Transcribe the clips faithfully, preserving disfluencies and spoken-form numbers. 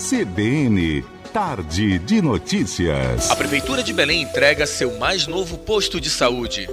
C B N, Tarde de Notícias. A Prefeitura de Belém entrega seu mais novo posto de saúde.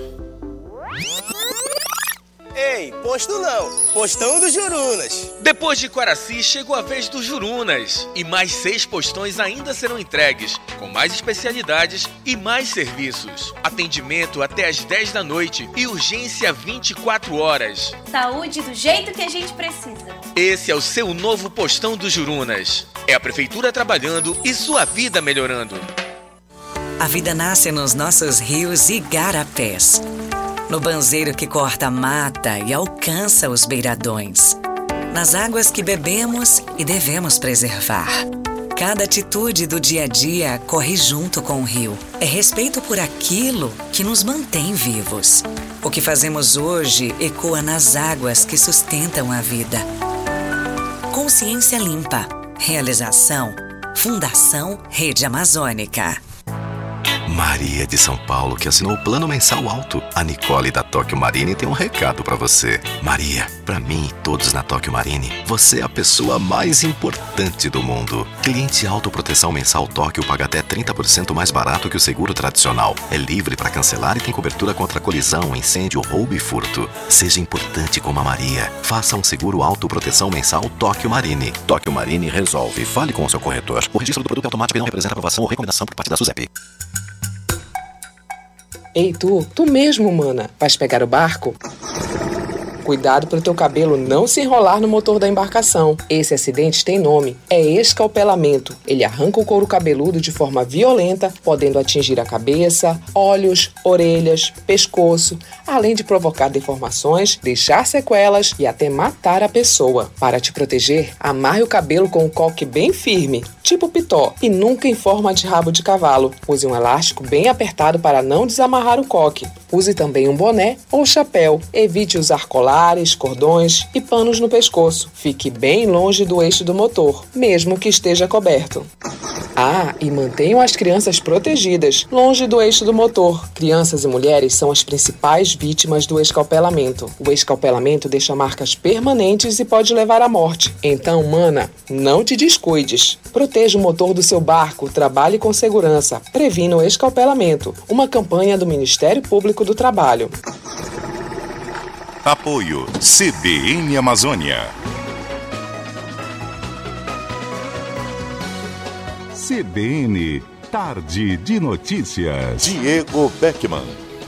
Ei, posto não, postão dos Jurunas. Depois de Quaraci, chegou a vez dos Jurunas. E mais seis postões ainda serão entregues, com mais especialidades e mais serviços. Atendimento até às dez da noite e urgência vinte e quatro horas. Saúde do jeito que a gente precisa. Esse é o seu novo postão dos Jurunas. É a Prefeitura trabalhando e sua vida melhorando. A vida nasce nos nossos rios e igarapés. No banzeiro que corta a mata e alcança os beiradões. Nas águas que bebemos e devemos preservar. Cada atitude do dia a dia corre junto com o rio. É respeito por aquilo que nos mantém vivos. O que fazemos hoje ecoa nas águas que sustentam a vida. Consciência Limpa. Realização. Fundação Rede Amazônica. Maria de São Paulo, que assinou o plano mensal alto. A Nicole da Tóquio Marine tem um recado pra você. Maria, pra mim e todos na Tóquio Marine, você é a pessoa mais importante do mundo. Cliente autoproteção mensal Tóquio paga até trinta por cento mais barato que o seguro tradicional. É livre para cancelar e tem cobertura contra colisão, incêndio, roubo e furto. Seja importante como a Maria. Faça um seguro autoproteção mensal Tóquio Marine. Tóquio Marine resolve. Fale com o seu corretor. O registro do produto é automático e não representa aprovação ou recomendação por parte da SUSEP. Ei, tu, tu mesmo, mana, vais pegar o barco? Cuidado para o teu cabelo não se enrolar no motor da embarcação. Esse acidente tem nome, é escalpelamento. Ele arranca o couro cabeludo de forma violenta, podendo atingir a cabeça, olhos, orelhas, pescoço, além de provocar deformações, deixar sequelas e até matar a pessoa. Para te proteger, amarre o cabelo com um coque bem firme, tipo pitó, e nunca em forma de rabo de cavalo. Use um elástico bem apertado para não desamarrar o coque. Use também um boné ou chapéu. Evite usar colares, cordões e panos no pescoço. Fique bem longe do eixo do motor, mesmo que esteja coberto. Ah, e mantenham as crianças protegidas, longe do eixo do motor. Crianças e mulheres são as principais vítimas do escalpelamento. O escalpelamento deixa marcas permanentes e pode levar à morte. Então, mana, não te descuides. Proteja o motor do seu barco, trabalhe com segurança, previna o escalpelamento. Uma campanha do Ministério Público do Trabalho. Apoio C B N Amazônia. C B N, Tarde de Notícias. Diego Beckman.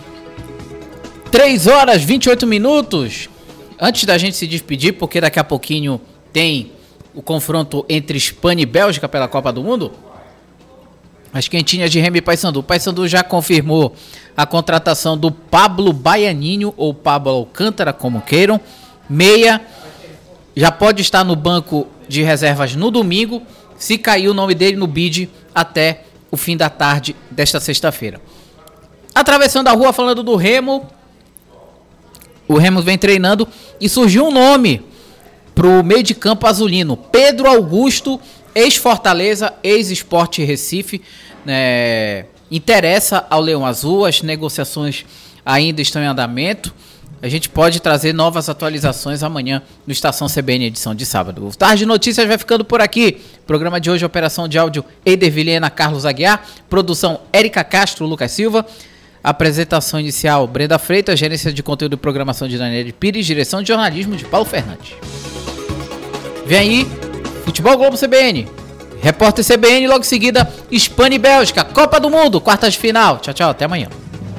três horas e vinte e oito minutos. Antes da gente se despedir, porque daqui a pouquinho tem o confronto entre Espanha e Bélgica pela Copa do Mundo. As quentinhas de Remy Paysandu. O Paysandu já confirmou a contratação do Pablo Baianinho, ou Pablo Alcântara, como queiram. Meia, já pode estar no banco de reservas no domingo, se cair o nome dele no bid até o fim da tarde desta sexta-feira. Atravessando a rua, falando do Remo, o Remo vem treinando e surgiu um nome para o meio de campo azulino. Pedro Augusto, ex-Fortaleza, ex-Sport Recife, né, interessa ao Leão Azul. As negociações ainda estão em andamento. A gente pode trazer novas atualizações amanhã no Estação C B N, edição de sábado. O Tarde de Notícias vai ficando por aqui. Programa de hoje, operação de áudio Eider Vilhena, Carlos Aguiar. Produção Érica Castro, Lucas Silva. Apresentação inicial Brenda Freitas. Gerência de conteúdo e programação de Daniele Pires. Direção de jornalismo de Paulo Fernandes. Vem aí, Futebol Globo C B N. Repórter C B N, logo em seguida, Espanha e Bélgica, Copa do Mundo, quartas de final. Tchau, tchau, até amanhã.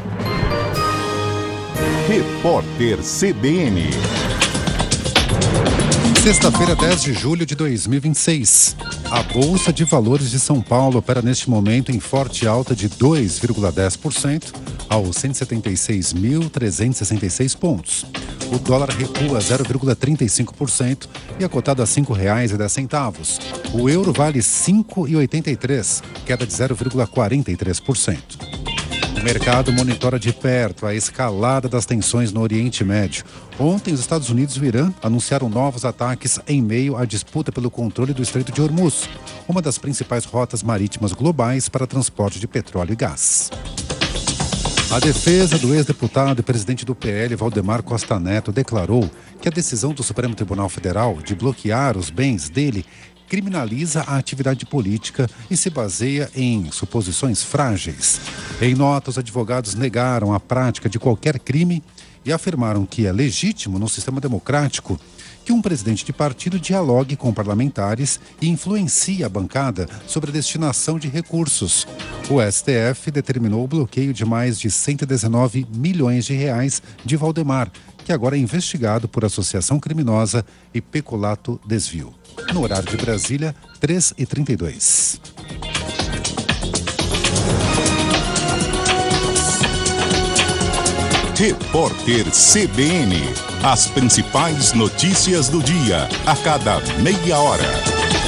Repórter C B N. Sexta-feira, dez de julho de dois mil e vinte e seis. A Bolsa de Valores de São Paulo opera neste momento em forte alta de dois vírgula dez por cento aos cento e setenta e seis mil trezentos e sessenta e seis pontos. O dólar recua zero vírgula trinta e cinco por cento e é cotado a cinco reais e dez centavos. O euro vale cinco reais e oitenta e três centavos, queda de zero vírgula quarenta e três por cento. O mercado monitora de perto a escalada das tensões no Oriente Médio. Ontem, os Estados Unidos e o Irã anunciaram novos ataques em meio à disputa pelo controle do Estreito de Hormuz, uma das principais rotas marítimas globais para transporte de petróleo e gás. A defesa do ex-deputado e presidente do P L, Valdemar Costa Neto, declarou que a decisão do Supremo Tribunal Federal de bloquear os bens dele criminaliza a atividade política e se baseia em suposições frágeis. Em nota, os advogados negaram a prática de qualquer crime e afirmaram que é legítimo no sistema democrático que um presidente de partido dialogue com parlamentares e influencie a bancada sobre a destinação de recursos. O S T F determinou o bloqueio de mais de cento e dezenove milhões de reais de Valdemar, que agora é investigado por associação criminosa e peculato desvio. No horário de Brasília, três e trinta e dois. Repórter C B N. As principais notícias do dia, a cada meia hora.